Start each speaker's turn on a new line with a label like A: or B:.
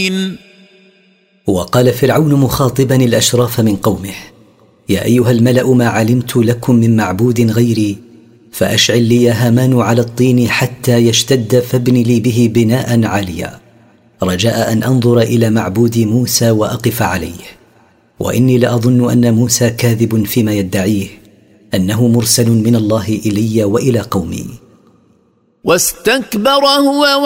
A: وقال فرعون مخاطبا الأشراف من قومه: يا أيها الملأ، ما علمت لكم من معبود غيري، فأشعل لي يا هامان على الطين حتى يشتد، فابن لي به بناء عاليا، رجاء أن أنظر إلى معبود موسى وأقف عليه، وإني لأظن أن موسى كاذب فيما يدعيه، أنه مرسل من الله إلي وإلى قومي.
B: واستكبر هو